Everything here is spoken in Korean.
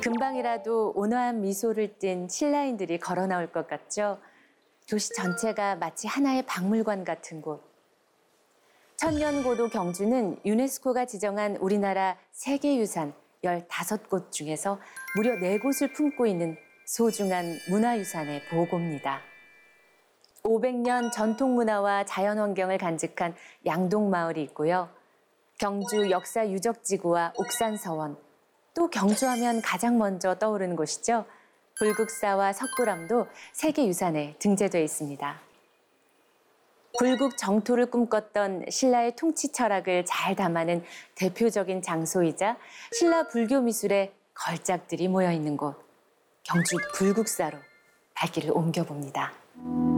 금방이라도 온화한 미소를 띤 신라인들이 걸어 나올 것 같죠? 도시 전체가 마치 하나의 박물관 같은 곳. 천년고도 경주는 유네스코가 지정한 우리나라 세계유산 15곳 중에서 무려 4곳을 품고 있는 소중한 문화유산의 보고입니다. 500년 전통문화와 자연환경을 간직한 양동마을이 있고요. 경주 역사유적지구와 옥산서원, 또 경주하면 가장 먼저 떠오르는 곳이죠. 불국사와 석굴암도 세계유산에 등재되어 있습니다. 불국 정토를 꿈꿨던 신라의 통치 철학을 잘 담아낸 대표적인 장소이자 신라 불교 미술의 걸작들이 모여 있는 곳, 경주 불국사로 발길을 옮겨봅니다.